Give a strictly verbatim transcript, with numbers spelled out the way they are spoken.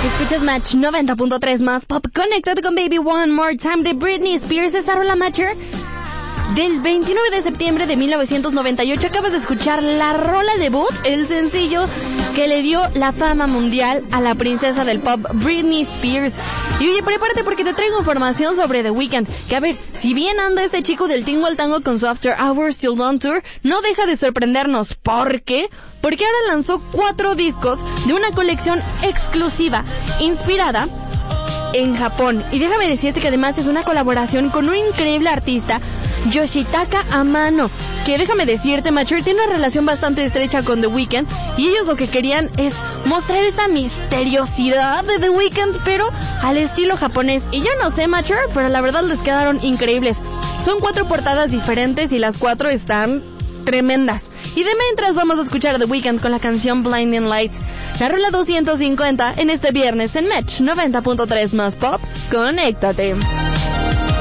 Escuchas Match noventa punto tres más pop. Conéctate con Baby One More Time de Britney Spears. Esta rola Matcher del veintinueve de septiembre de mil novecientos noventa y ocho. Acabas de escuchar la rola debut, el sencillo que le dio la fama mundial a la princesa del pop Britney Spears. Y oye, prepárate porque te traigo información sobre The Weeknd, que a ver, si bien anda este chico del tingo al tango con su After Hours Till Dawn Tour, no deja de sorprendernos. ¿Por qué? Porque ahora lanzó cuatro discos de una colección exclusiva, inspirada en Japón. Y déjame decirte que además es una colaboración con un increíble artista, Yoshitaka Amano, que déjame decirte, Mature tiene una relación bastante estrecha con The Weeknd, y ellos lo que querían es mostrar esta misteriosidad de The Weeknd, pero al estilo japonés. Y yo no sé, Mature, pero la verdad les quedaron increíbles. Son cuatro portadas diferentes y las cuatro están tremendas. Y de mientras vamos a escuchar The Weeknd con la canción Blinding Lights, la rola doscientos cincuenta en este viernes en Match noventa punto tres más pop. Conéctate.